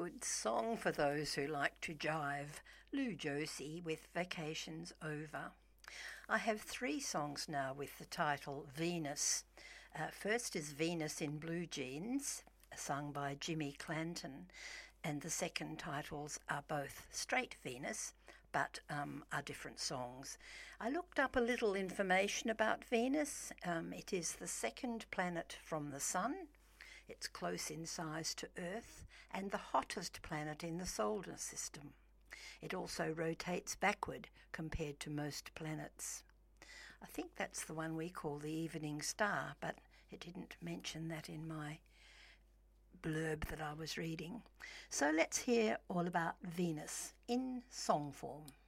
good song for those who like to jive. Lou Josie with Vacations Over. I have 3 songs now with the title Venus. First is Venus in Blue Jeans, sung by Jimmy Clanton, and the second titles are both Straight Venus, but are different songs. I looked up a little information about Venus. It is the second planet from the Sun. It's close in size to Earth and the hottest planet in the solar system. It also rotates backward compared to most planets. I think that's the one we call the evening star, but it didn't mention that in my blurb that I was reading. So let's hear all about Venus in song form.